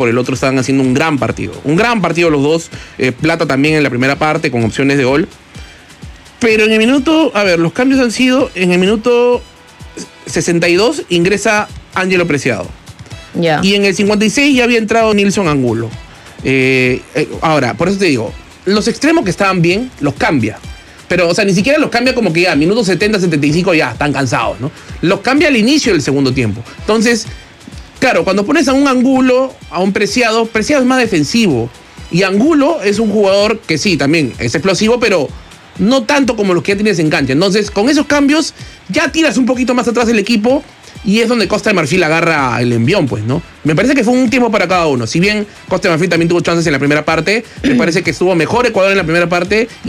por el otro estaban haciendo un gran partido. Un gran partido los dos. Plata también en la primera parte con opciones de gol. Pero en el minuto, a ver, los cambios han sido, en el minuto 62 ingresa Ángelo Preciado. Ya. Y en el 56 ya había entrado Nilson Angulo. Ahora, por eso te digo, los extremos que estaban bien, los cambia. Pero, o sea, ni siquiera los cambia como que ya, minutos 70, 75 ya, están cansados, ¿no? Los cambia al inicio del segundo tiempo. Entonces, claro, cuando pones a un Angulo, a un Preciado es más defensivo. Y Angulo es un jugador que sí, también es explosivo, pero no tanto como los que ya tienes en cancha. Entonces, con esos cambios, ya tiras un poquito más atrás del equipo y es donde Costa de Marfil agarra el envión, pues, ¿no? Me parece que fue un tiempo para cada uno. Si bien Costa de Marfil también tuvo chances en la primera parte, me parece que estuvo mejor Ecuador en la primera parte.